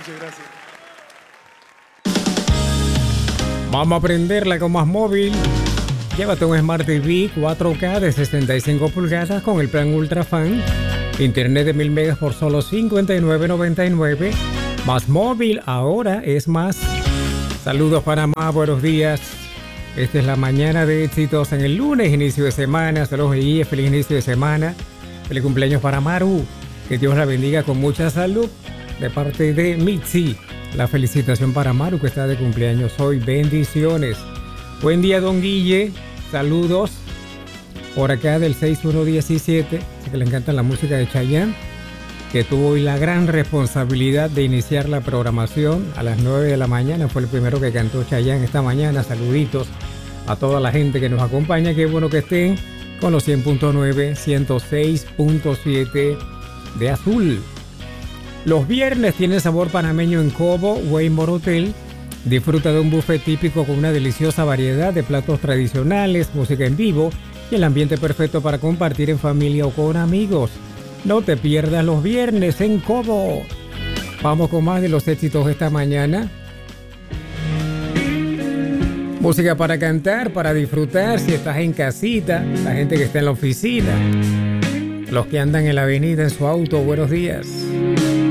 Muchas gracias. Vamos a aprenderla con Más Móvil. Llévate un Smart TV 4K de 65 pulgadas con el plan Ultra Fan. Internet de 1000 megas por solo $59.99. Más Móvil ahora es más. Saludos Panamá, buenos días. Esta es la mañana de éxitos en el lunes, inicio de semana. Saludos y feliz inicio de semana. Feliz cumpleaños para Maru. Que Dios la bendiga con mucha salud. De parte de Mitzi. La felicitación para Maru que está de cumpleaños hoy. Bendiciones. Buen día, don Guille. Saludos. Por acá del 6117. Sé que le encanta la música de Chayanne. Que tuvo hoy la gran responsabilidad de iniciar la programación a las 9 de la mañana. Fue el primero que cantó Chayanne esta mañana. Saluditos a toda la gente que nos acompaña. Qué bueno que estén con los 100.9, 106.7 de Azul. Los viernes tienen sabor panameño en Cobo, Waymore Hotel. Disfruta de un buffet típico con una deliciosa variedad de platos tradicionales, música en vivo y el ambiente perfecto para compartir en familia o con amigos. No te pierdas los viernes en Cobo. Vamos con más de los éxitos esta mañana. Música para cantar, para disfrutar si estás en casita, la gente que está en la oficina, los que andan en la avenida en su auto, buenos días.